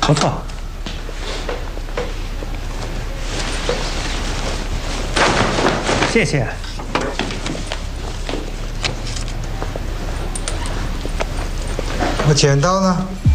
不错。谢谢。 我剪刀呢？